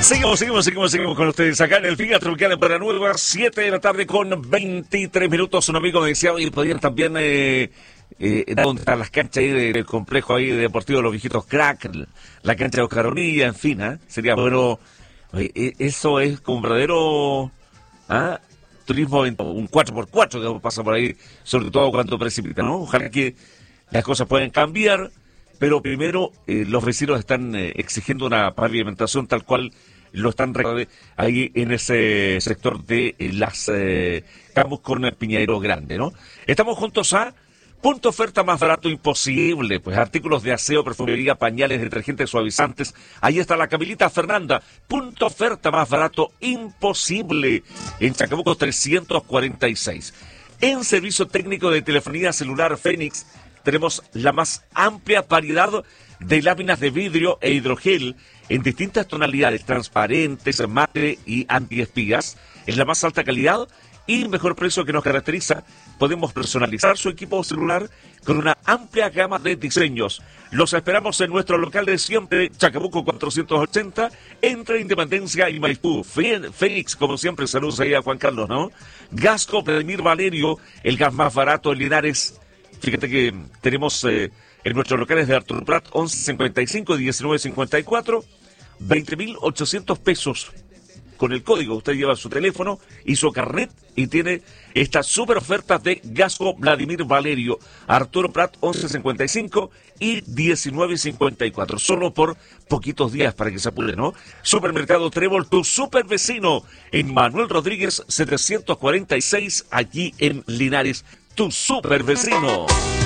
Seguimos con ustedes acá en el Figa Tropical para Nueva, 7 de la tarde con 23 minutos. Un amigo me decía, oye, podrían también, ¿dónde están las canchas ahí del complejo ahí deportivo de los viejitos crack? La cancha de Oscaronilla, en fin, sería bueno. Oye, eso es como un verdadero turismo, un 4x4 que pasa por ahí, sobre todo cuando precipita, ¿no? Ojalá que las cosas puedan cambiar. Pero primero, los vecinos están exigiendo una pavimentación tal cual lo están ahí en ese sector de las Camus con Piñeiro Grande, ¿no? Estamos juntos a punto oferta más barato imposible, pues artículos de aseo, perfumería, pañales, detergentes, suavizantes. Ahí está la Camilita Fernanda. Punto oferta más barato imposible en Chacabuco 346. En servicio técnico de telefonía celular Fénix, tenemos la más amplia variedad de láminas de vidrio e hidrogel en distintas tonalidades, transparentes, mate y antiespías, en la más alta calidad y mejor precio que nos caracteriza. Podemos personalizar su equipo celular con una amplia gama de diseños. Los esperamos en nuestro local de siempre, Chacabuco 480, entre Independencia y Maipú. Fénix, como siempre, saludos ahí a Juan Carlos, ¿no? Gasco Vladimir Valerio, el gas más barato en Linares. Fíjate que tenemos en nuestros locales de Arturo Prat 1155 1954 20.800 pesos. Con el código usted lleva su teléfono y su carnet y tiene esta super oferta de Gasco Vladimir Valerio, Arturo Prat 1155 y 1954. Solo por poquitos días para que se apure, ¿no? Supermercado Trébol, tu super vecino en Manuel Rodríguez 746, allí en Linares. Tu super vecino.